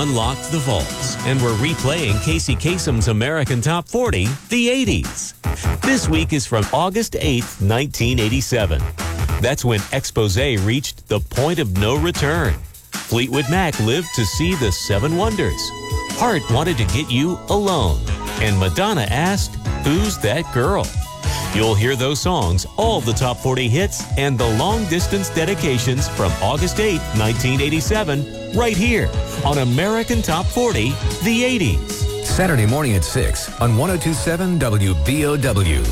unlocked the vaults, and we're replaying Casey Kasem's American Top 40, the 80s. This week is from August 8th, 1987. That's when Expose reached the point of no return. Fleetwood Mac lived to see the Seven Wonders. Heart wanted to get you alone. And Madonna asked, "Who's that girl?" You'll hear those songs, all the top 40 hits, and the long-distance dedications from August 8, 1987, right here on American Top 40, the 80s. Saturday morning at 6 on 102.7 WBOW.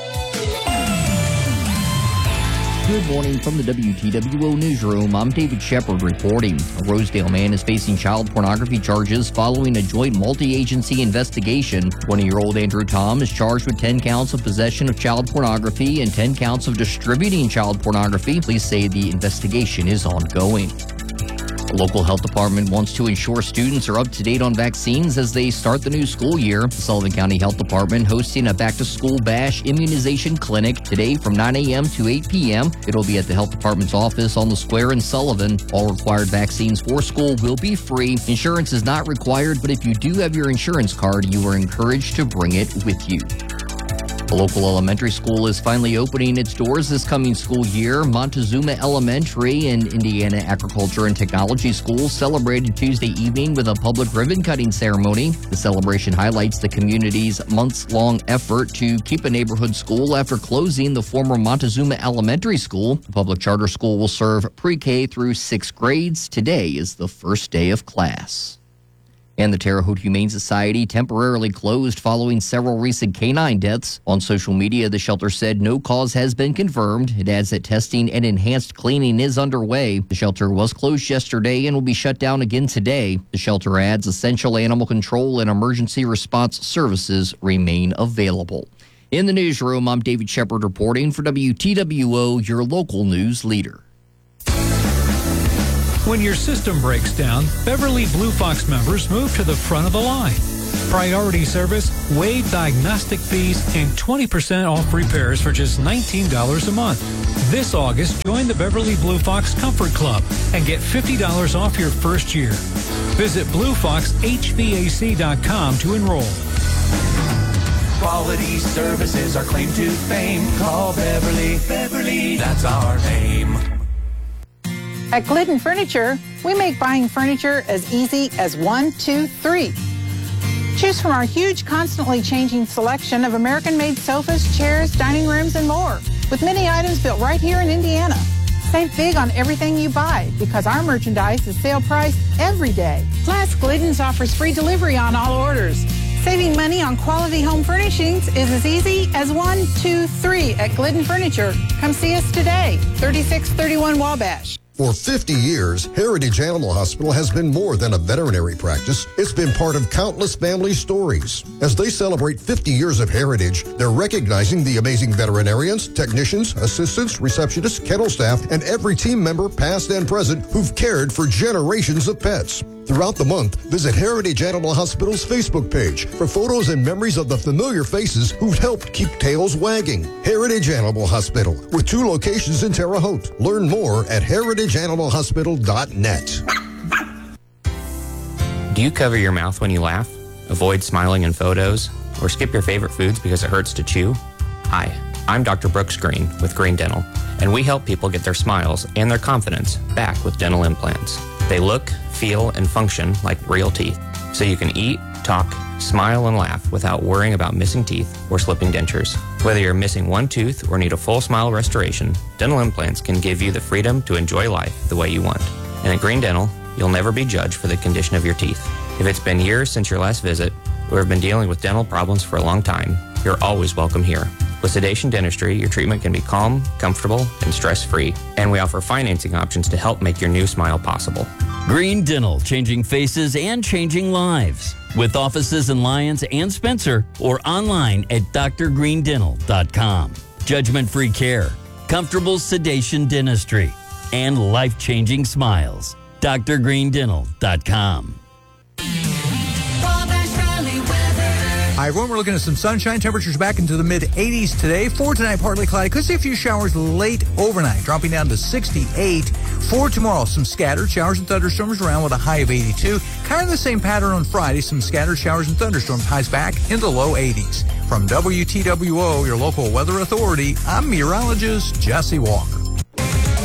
Good morning from the WTWO newsroom. I'm David Shepard reporting. A Rosedale man is facing child pornography charges following a joint multi-agency investigation. 20-year-old Andrew Tom is charged with 10 counts of possession of child pornography and 10 counts of distributing child pornography. Police say the investigation is ongoing. The local health department wants to ensure students are up to date on vaccines as they start the new school year. The Sullivan County Health Department hosting a back-to-school bash immunization clinic today from 9 a.m. to 8 p.m. It'll be at the health department's office on the square in Sullivan. All required vaccines for school will be free. Insurance is not required, but if you do have your insurance card, you are encouraged to bring it with you. The local elementary school is finally opening its doors this coming school year. Montezuma Elementary and Indiana Agriculture and Technology School celebrated Tuesday evening with a public ribbon-cutting ceremony. The celebration highlights the community's months-long effort to keep a neighborhood school after closing the former Montezuma Elementary School. The public charter school will serve pre-K through 6th grades. Today is the first day of class. And the Terre Haute Humane Society temporarily closed following several recent canine deaths. On social media, the shelter said no cause has been confirmed. It adds that testing and enhanced cleaning is underway. The shelter was closed yesterday and will be shut down again today. The shelter adds essential animal control and emergency response services remain available. In the newsroom, I'm David Shepard reporting for WTWO, your local news leader. When your system breaks down, Beverly Blue Fox members move to the front of the line. Priority service, waived diagnostic fees, and 20% off repairs for just $19 a month. This August, join the Beverly Blue Fox Comfort Club and get $50 off your first year. Visit BlueFoxHVAC.com to enroll. Quality services are claim to fame. Call Beverly. Beverly, that's our name. At Glidden Furniture, we make buying furniture as easy as 1, 2, 3. Choose from our huge, constantly changing selection of American-made sofas, chairs, dining rooms, and more, with many items built right here in Indiana. Save big on everything you buy because our merchandise is sale priced every day. Plus, Glidden's offers free delivery on all orders. Saving money on quality home furnishings is as easy as 1, 2, 3 at Glidden Furniture. Come see us today, 3631 Wabash. For 50 years, Heritage Animal Hospital has been more than a veterinary practice. It's been part of countless family stories. As they celebrate 50 years of heritage, they're recognizing the amazing veterinarians, technicians, assistants, receptionists, kennel staff, and every team member, past and present, who've cared for generations of pets. Throughout the month, visit Heritage Animal Hospital's Facebook page for photos and memories of the familiar faces who've helped keep tails wagging. Heritage Animal Hospital, with 2 locations in Terre Haute. Learn more at heritageanimalhospital.net. Do you cover your mouth when you laugh? Avoid smiling in photos? Or skip your favorite foods because it hurts to chew? Hi, I'm Dr. Brooks Green with Green Dental, and we help people get their smiles and their confidence back with dental implants. They look, feel, and function like real teeth, so you can eat, talk, smile, and laugh without worrying about missing teeth or slipping dentures. Whether you're missing one tooth or need a full smile restoration, dental implants can give you the freedom to enjoy life the way you want. And at Green Dental, you'll never be judged for the condition of your teeth. If it's been years since your last visit, or have been dealing with dental problems for a long time, you're always welcome here. With Sedation Dentistry, your treatment can be calm, comfortable, and stress-free. And we offer financing options to help make your new smile possible. Green Dental, changing faces and changing lives. With offices in Lyons and Spencer, or online at drgreendental.com. Judgment-free care, comfortable sedation dentistry, and life-changing smiles. drgreendental.com. Hi, everyone. We're looking at some sunshine. Temperatures back into the mid-80s today. For tonight, partly cloudy. Could see a few showers late overnight, dropping down to 68. For tomorrow, some scattered showers and thunderstorms around with a high of 82. Kind of the same pattern on Friday, some scattered showers and thunderstorms, highs back in the low 80s. From WTWO, your local weather authority, I'm meteorologist Jesse Walker.